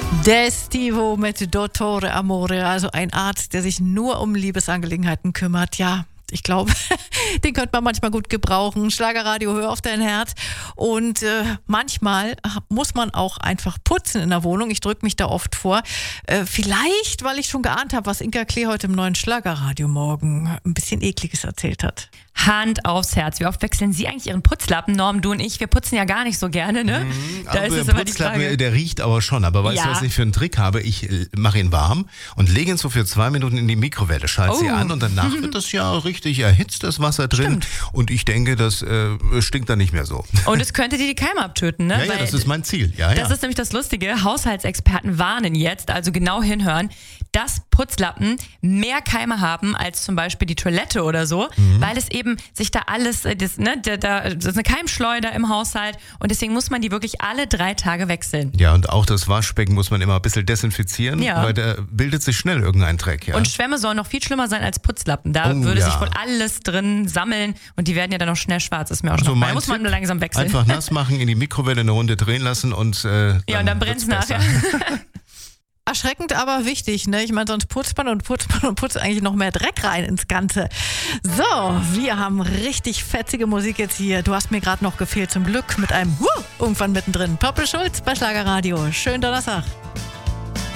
Destivo mit Dottore Amore, also ein Arzt, der sich nur um Liebesangelegenheiten kümmert. Ja, ich glaube, den könnte man manchmal gut gebrauchen. Schlagerradio, hör auf dein Herz. Und manchmal muss man auch einfach putzen in der Wohnung. Ich drücke mich da oft vor. Vielleicht, weil ich schon geahnt habe, was Inka Klee heute im neuen Schlagerradio morgen ein bisschen Ekliges erzählt hat. Hand aufs Herz. Wie oft wechseln Sie eigentlich Ihren Putzlappen? Norm, du und ich, wir putzen ja gar nicht so gerne, ne? Da ist es immer die Frage. Der riecht aber schon. Aber weißt du, was ich für einen Trick habe? Ich mache ihn warm und lege ihn so für 2 Minuten in die Mikrowelle, schalte sie an und danach wird das ja richtig erhitzt, das Wasser drin. Stimmt. Und ich denke, das stinkt dann nicht mehr so. Und es könnte dir die Keime abtöten, ne? Ja, das ist mein Ziel. Ja, das ist nämlich das Lustige. Haushaltsexperten warnen jetzt, also genau hinhören, dass Putzlappen mehr Keime haben als zum Beispiel die Toilette oder so, weil es eben sich da alles, da ist eine Keimschleuder im Haushalt und deswegen muss man die wirklich alle 3 Tage wechseln. Ja, und auch das Waschbecken muss man immer ein bisschen desinfizieren, weil da bildet sich schnell irgendein Dreck. Ja? Und Schwämme sollen noch viel schlimmer sein als Putzlappen. Da würde sich wohl alles drin sammeln und die werden ja dann noch schnell schwarz. Ist mir auch schon da muss man langsam wechseln. Einfach nass machen, in die Mikrowelle eine Runde drehen lassen und und dann brennt es nachher. Erschreckend, aber wichtig, ne? Ich meine, sonst putzt man eigentlich noch mehr Dreck rein ins Ganze. So, wir haben richtig fetzige Musik jetzt hier. Du hast mir gerade noch gefehlt, zum Glück mit einem irgendwann mittendrin. Purple Schulz bei Schlagerradio. Schönen Donnerstag.